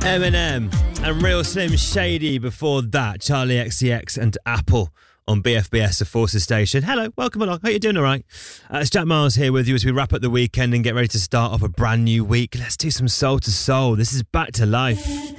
Eminem and Real Slim Shady before that. Charlie XCX and Apple on BFBS, the Forces Station. Hello, welcome along. Hope you're doing all right. It's Jack Miles here with you as we wrap up the weekend and get ready to start off a brand new week. Let's do some Soul to Soul. This is Back to Life.